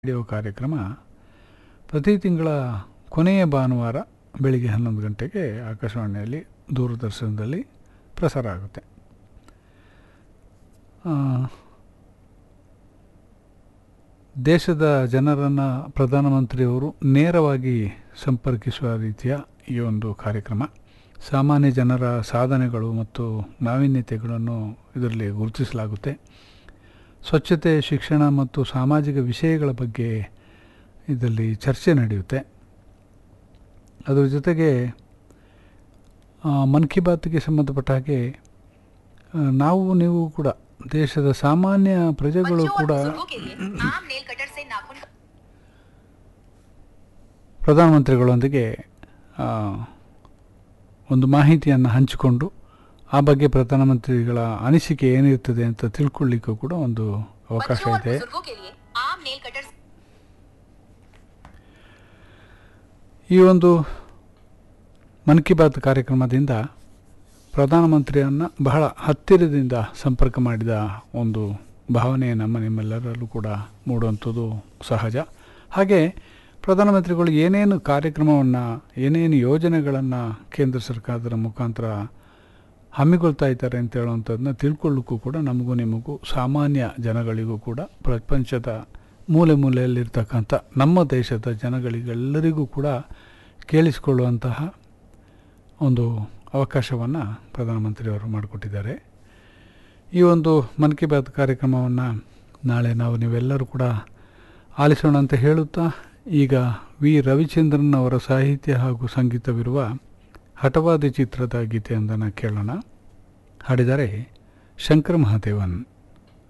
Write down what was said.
Radio ಕಾರ್ಯಕ್ರಮ ಪ್ರತಿ ತಿಂಗಳ ಕೊನೆಯ ಭಾನುವಾರ ಬೆಳಿಗ್ಗೆ 11 ಗಂಟೆಗೆ ಆಕಾಶವಾಣಿಯಲ್ಲಿ ದೂರದರ್ಶನದಲ್ಲಿ ಪ್ರಸಾರ ಆಗುತ್ತೆ. ದೇಶದ ಜನರನ್ನು ಪ್ರಧಾನಮಂತ್ರಿಯವರು ನೇರವಾಗಿ ಸಂಪರ್ಕಿಸುವ ರೀತಿಯ ಈ ಒಂದು ಕಾರ್ಯಕ್ರಮ ಸಾಮಾನ್ಯ ಜನರ ಸಾಧನೆಗಳು ಮತ್ತು ನಾವೀನ್ಯತೆಗಳನ್ನು ಇದರಲ್ಲಿ ಗುರುತಿಸಲಾಗುತ್ತೆ. ಸ್ವಚ್ಛತೆ, ಶಿಕ್ಷಣ ಮತ್ತು ಸಾಮಾಜಿಕ ವಿಷಯಗಳ ಬಗ್ಗೆ ಇದರಲ್ಲಿ ಚರ್ಚೆ ನಡೆಯುತ್ತೆ. ಅದರ ಜೊತೆಗೆ ಮನ್ ಕಿ ಬಾತ್ಗೆ ಸಂಬಂಧಪಟ್ಟ ಹಾಗೆ ನೀವು ಕೂಡ ದೇಶದ ಸಾಮಾನ್ಯ ಪ್ರಜೆಗಳು ಕೂಡ ಪ್ರಧಾನಮಂತ್ರಿಗಳೊಂದಿಗೆ ಒಂದು ಮಾಹಿತಿಯನ್ನು ಹಂಚಿಕೊಂಡು ಆ ಬಗ್ಗೆ ಪ್ರಧಾನಮಂತ್ರಿಗಳ ಅನಿಸಿಕೆ ಏನಿರ್ತದೆ ಅಂತ ತಿಳ್ಕೊಳ್ಳಿಕ್ಕೂ ಕೂಡ ಒಂದು ಅವಕಾಶ ಇದೆ. ಈ ಒಂದು ಮನ್ ಕಿ ಬಾತ್ ಕಾರ್ಯಕ್ರಮದಿಂದ ಪ್ರಧಾನಮಂತ್ರಿಯನ್ನು ಬಹಳ ಹತ್ತಿರದಿಂದ ಸಂಪರ್ಕ ಮಾಡಿದ ಒಂದು ಭಾವನೆ ನಿಮ್ಮೆಲ್ಲರಲ್ಲೂ ಕೂಡ ಮೂಡುವಂಥದ್ದು ಸಹಜ. ಹಾಗೆ ಪ್ರಧಾನಮಂತ್ರಿಗಳು ಏನೇನು ಕಾರ್ಯಕ್ರಮವನ್ನು, ಏನೇನು ಯೋಜನೆಗಳನ್ನು ಕೇಂದ್ರ ಸರ್ಕಾರದ ಮುಖಾಂತರ ಹಮ್ಮಿಕೊಳ್ತಾ ಇದ್ದಾರೆ ಅಂತ ಹೇಳುವಂಥದ್ದನ್ನ ತಿಳ್ಕೊಳ್ಳೋಕ್ಕೂ ಕೂಡ ನಮಗೂ ನಿಮಗೂ ಸಾಮಾನ್ಯ ಜನಗಳಿಗೂ ಕೂಡ ಪ್ರಪಂಚದ ಮೂಲೆ ಮೂಲೆಯಲ್ಲಿರ್ತಕ್ಕಂಥ ನಮ್ಮ ದೇಶದ ಜನಗಳಿಗೆಲ್ಲರಿಗೂ ಕೂಡ ಕೇಳಿಸಿಕೊಳ್ಳುವಂತಹ ಒಂದು ಅವಕಾಶವನ್ನು ಪ್ರಧಾನಮಂತ್ರಿಯವರು ಮಾಡಿಕೊಟ್ಟಿದ್ದಾರೆ. ಈ ಒಂದು ಮನ್ ಕಿ ಬಾತ್ ಕಾರ್ಯಕ್ರಮವನ್ನು ನಾಳೆ ನೀವೆಲ್ಲರೂ ಕೂಡ ಆಲಿಸೋಣ ಅಂತ ಹೇಳುತ್ತಾ ಈಗ ವಿ ರವಿಚಂದ್ರನ್ ಅವರ ಸಾಹಿತ್ಯ ಹಾಗೂ ಸಂಗೀತವಿರುವ ಹಠವಾದಿ ಚಿತ್ರದ ಗೀತೆಯೊಂದನ್ನು ಕೇಳೋಣ. ಹಾಡಿದರೆ ಶಂಕರ್ ಮಹಾದೇವನ್.